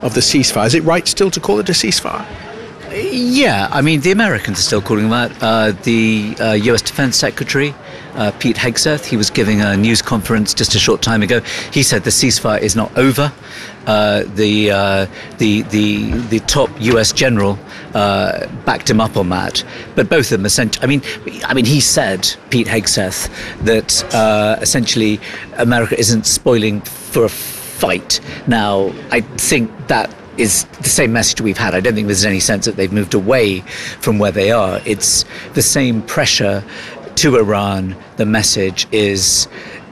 of the ceasefire. Is it right still to call it a ceasefire? Yeah, I mean, the Americans are still calling that. The US Defense Secretary, Pete Hegseth, he was giving a news conference just a short time ago. He said the ceasefire is not over. The top US general backed him up on that. But both of them essentially, I mean, he said, Pete Hegseth, that essentially America isn't spoiling for a fight. Now, I think that is the same message we've had. I don't think there's any sense that they've moved away from where they are. It's the same pressure to Iran. The message is,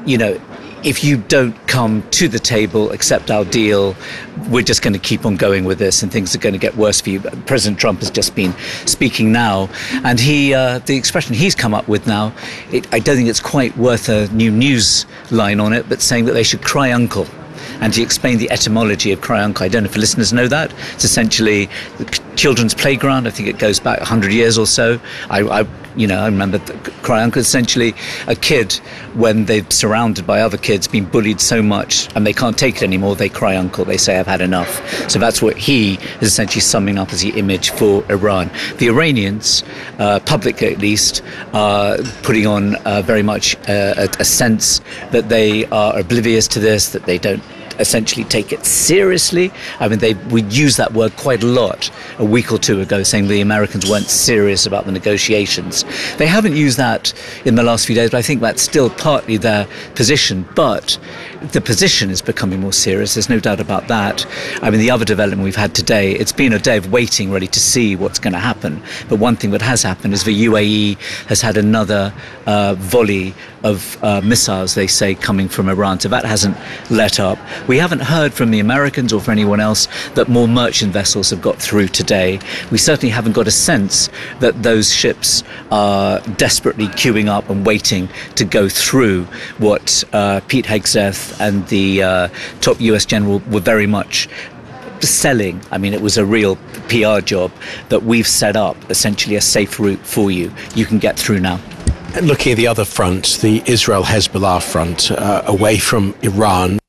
if you don't come to the table, accept our deal, we're just going to keep on going with this and things are going to get worse for you. President Trump has just been speaking now, and the expression he's come up with now, I don't think it's quite worth a new news line on it, but saying that they should cry uncle. And he explained the etymology of Cry Uncle. I don't know if listeners know that. It's essentially the children's playground. I think it goes back 100 years or so. I remember Cry Uncle, essentially a kid, when they're surrounded by other kids, being bullied so much and they can't take it anymore, they cry uncle. They say, I've had enough. So that's what he is essentially summing up as the image for Iran. The Iranians, publicly at least, are putting on very much a sense that they are oblivious to this, that they don't essentially take it seriously. I mean, we used that word quite a lot a week or two ago, saying the Americans weren't serious about the negotiations. They haven't used that in the last few days, but I think that's still partly their position. But the position is becoming more serious. There's no doubt about that. I mean, the other development we've had today, it's been a day of waiting really to see what's going to happen. But one thing that has happened is the UAE has had another volley of missiles, they say, coming from Iran. So that hasn't let up. We haven't heard from the Americans or from anyone else that more merchant vessels have got through today. We certainly haven't got a sense that those ships are desperately queuing up and waiting to go through what Pete Hegseth and the top US general were very much selling. I mean, it was a real PR job that we've set up essentially a safe route for you. You can get through now. And looking at the other front, the Israel-Hezbollah front, away from Iran,